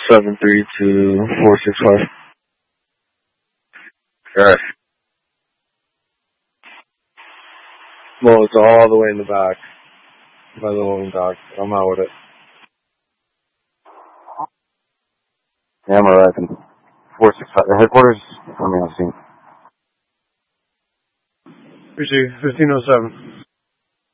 732-465. Alright. Well, it's all the way in the back. By the loading dock. I'm out with it. Yeah, I'm arriving. 465. The headquarters, let me on scene. Appreciate you. 1507.